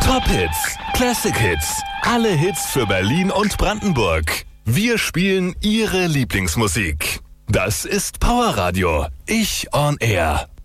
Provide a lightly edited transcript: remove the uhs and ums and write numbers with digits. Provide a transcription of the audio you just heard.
Top Hits, Classic Hits, alle Hits für Berlin und Brandenburg. Wir spielen Ihre Lieblingsmusik. Das ist Power Radio. Ich on Air.